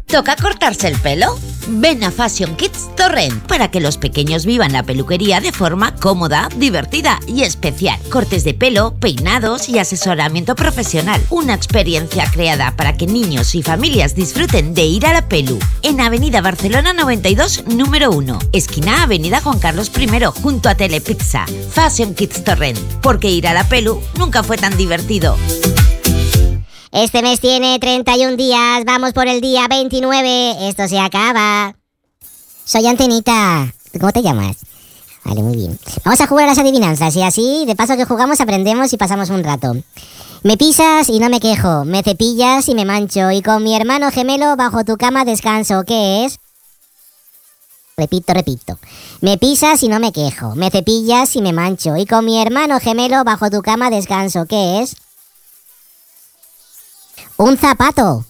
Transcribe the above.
¿Toca cortarse el pelo? Ven a Fashion Kids Torrent para que los pequeños vivan la peluquería de forma cómoda, divertida y especial. Cortes de pelo, peinados y asesoramiento profesional. Una experiencia creada para que niños y familias disfruten de ir a la pelu. En Avenida Barcelona 92, número 1. Esquina Avenida Juan Carlos I, junto a Telepizza. Fashion Kids Torrent. Porque ir a la pelu nunca fue tan divertido. Este mes tiene 31 días, vamos por el día 29, esto se acaba. Soy Antenita. ¿Cómo te llamas? Vale, muy bien. Vamos a jugar a las adivinanzas y así, de paso que jugamos, aprendemos y pasamos un rato. Me pisas y no me quejo, me cepillas y me mancho, y con mi hermano gemelo bajo tu cama descanso. ¿Qué es? Repito. Me pisas y no me quejo, me cepillas y me mancho, y con mi hermano gemelo bajo tu cama descanso. ¿Qué es? Un zapato.